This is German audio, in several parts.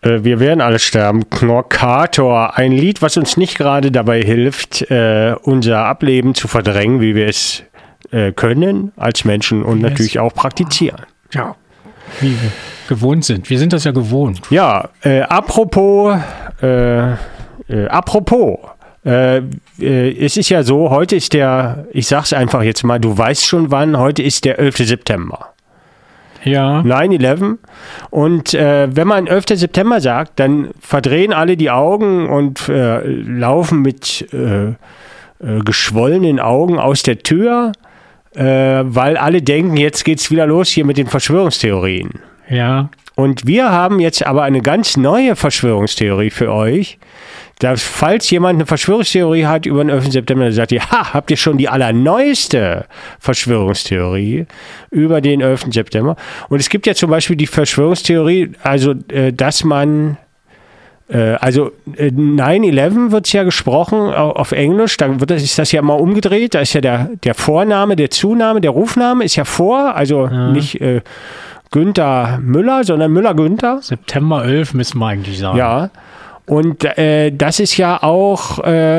Wir werden alle sterben. Knorkator, ein Lied, was uns nicht gerade dabei hilft, unser Ableben zu verdrängen, wie wir es können als Menschen und natürlich auch praktizieren. Ja, wie wir gewohnt sind. Wir sind das ja gewohnt. Ja, apropos, es ist ja so, heute ist ich sag's einfach jetzt mal, du weißt schon wann, heute ist der 11. September. Ja. 9/11. Und wenn man 11. September sagt, dann verdrehen alle die Augen und laufen mit geschwollenen Augen aus der Tür, weil alle denken, jetzt geht's wieder los hier mit den Verschwörungstheorien. Ja. Und wir haben jetzt aber eine ganz neue Verschwörungstheorie für euch. Falls jemand eine Verschwörungstheorie hat über den 11. September, dann sagt ihr, habt ihr schon die allerneueste Verschwörungstheorie über den 11. September? Und es gibt ja zum Beispiel die Verschwörungstheorie, also dass man, 9/11 wird es ja gesprochen auf Englisch, ist das ja mal umgedreht, da ist ja der Vorname, der Zunahme, der Rufname ist ja vor, also nicht Günther Müller, sondern Müller-Günther. September 11 müssen wir eigentlich sagen. Ja. Und das ist ja auch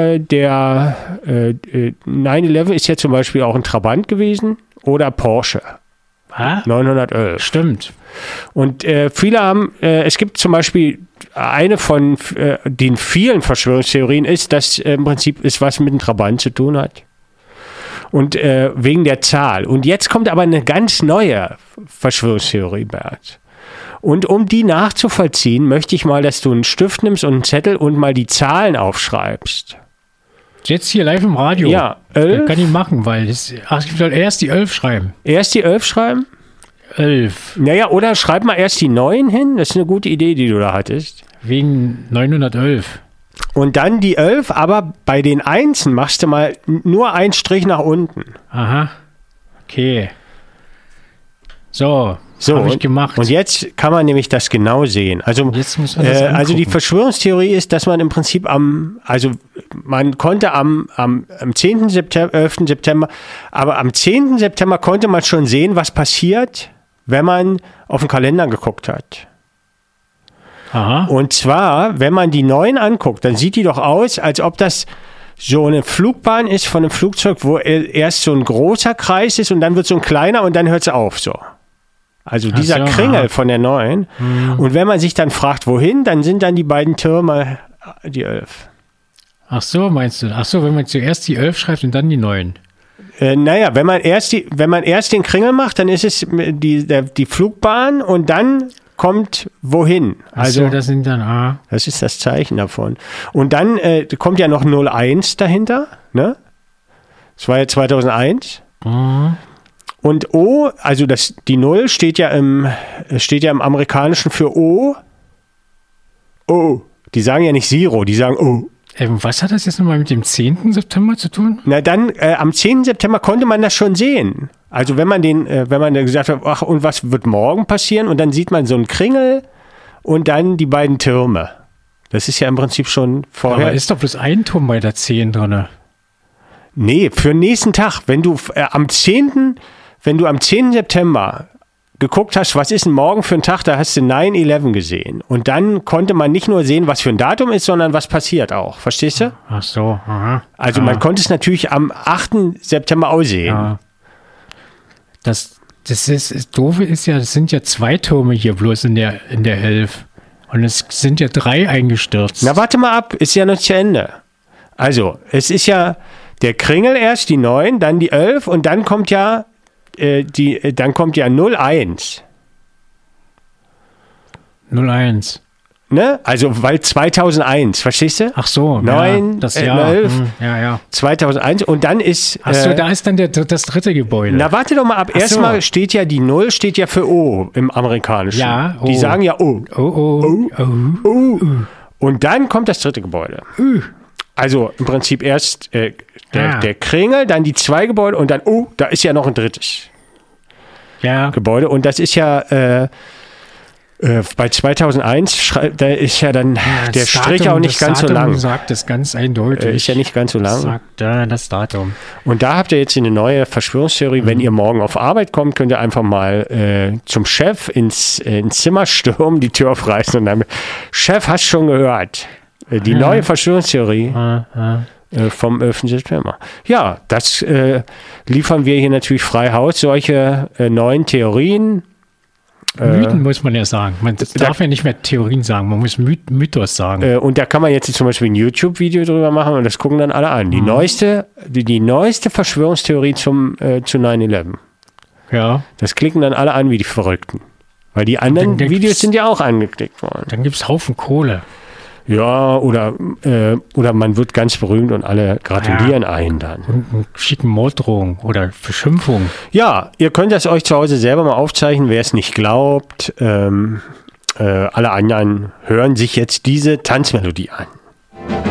9/11 ist ja zum Beispiel auch ein Trabant gewesen oder Porsche. 911. Stimmt. Und viele haben, es gibt zum Beispiel eine von den vielen Verschwörungstheorien ist, dass im Prinzip ist was mit dem Trabant zu tun hat. Und wegen der Zahl. Und jetzt kommt aber eine ganz neue Verschwörungstheorie, Bert. Und um die nachzuvollziehen, möchte ich mal, dass du einen Stift nimmst und einen Zettel und mal die Zahlen aufschreibst. Jetzt hier live im Radio. Ja, 11. Das kann ich machen, weil ich soll erst die 11 schreiben. Erst die 11 schreiben? 11. Naja, oder schreib mal erst die 9 hin. Das ist eine gute Idee, die du da hattest. Wegen 911. Und dann die 11, aber bei den Einsen machst du mal nur einen Strich nach unten. Aha. Okay. So habe ich gemacht. Und jetzt kann man nämlich das genau sehen. Also, jetzt muss man das also die Verschwörungstheorie ist, dass man im Prinzip man konnte am 10. September, 11. September, aber am 10. September konnte man schon sehen, was passiert, wenn man auf den Kalender geguckt hat. Aha. Und zwar, wenn man die 9 anguckt, dann sieht die doch aus, als ob das so eine Flugbahn ist von einem Flugzeug, wo erst so ein großer Kreis ist und dann wird so ein kleiner und dann hört es auf so. Also dieser Kringel von der 9. Mhm. Und wenn man sich dann fragt, wohin, dann sind dann die beiden Türme die 11. Ach so, meinst du? Ach so, wenn man zuerst die 11 schreibt und dann die 9. Naja, wenn man erst den Kringel macht, dann ist es die Flugbahn und dann kommt wohin. Also das sind dann das ist das Zeichen davon. Und dann kommt ja noch 01 dahinter, ne? Das war ja 2001. Mhm. Und O, also die 0 steht ja im Amerikanischen für O. O. Die sagen ja nicht Zero, die sagen O. Was hat das jetzt nochmal mit dem 10. September zu tun? Na dann, am 10. September konnte man das schon sehen. Also wenn man dann gesagt hat, ach, und was wird morgen passieren? Und dann sieht man so einen Kringel und dann die beiden Türme. Das ist ja im Prinzip schon vorher. Aber ist doch bloß ein Turm bei der 10 drin. Nee, für den nächsten Tag. Wenn du am 10. September geguckt hast, was ist denn morgen für ein Tag, da hast du 9/11 gesehen. Und dann konnte man nicht nur sehen, was für ein Datum ist, sondern was passiert auch. Verstehst du? Ach so, aha. Also man konnte es natürlich am 8. September auch sehen. Ja. Das Doofe ist ja, es sind ja 2 Türme hier bloß in der 11. Und es sind ja 3 eingestürzt. Na, warte mal ab, ist ja noch zu Ende. Also, es ist ja der Kringel erst, die 9, dann die 11 und dann kommt ja 01. 01. Ne? Also, weil 2001, verstehst du? Ach so, 9, ja, das Jahr. 11, ja. 2001 und dann ist... Ach so, da ist dann das dritte Gebäude. Na, warte doch mal ab. Erstmal steht ja die 0, steht ja für O im Amerikanischen. Ja, O. Die sagen ja O. O. Und dann kommt das dritte Gebäude. Also im Prinzip erst der Kringel, dann die 2 Gebäude und dann, da ist ja noch ein drittes Gebäude. Und das ist ja Bei 2001, da ist ja dann der Strich Datum, auch nicht ganz so lang. lang. Das Datum sagt es ganz eindeutig. Ist ja nicht ganz so lang. Sagt das Datum. Und da habt ihr jetzt eine neue Verschwörungstheorie. Wenn ihr morgen auf Arbeit kommt, könnt ihr einfach mal zum Chef ins Zimmer stürmen, die Tür aufreißen und dann, Chef, hast schon gehört? Die neue Verschwörungstheorie vom 11. September. Ja, das liefern wir hier natürlich frei Haus, solche neuen Theorien. Mythen muss man ja sagen. Man darf ja nicht mehr Theorien sagen, man muss Mythos sagen. Und da kann man jetzt zum Beispiel ein YouTube-Video drüber machen und das gucken dann alle an. Die neueste Verschwörungstheorie zu 9/11. Ja. Das klicken dann alle an wie die Verrückten. Weil die anderen Videos sind ja auch angeklickt worden. Dann gibt es Haufen Kohle. Ja, oder man wird ganz berühmt und alle gratulieren einen dann. Und schicken Morddrohungen oder Beschimpfungen. Ja, ihr könnt das euch zu Hause selber mal aufzeichnen, wer es nicht glaubt. Alle anderen hören sich jetzt diese Tanzmelodie an.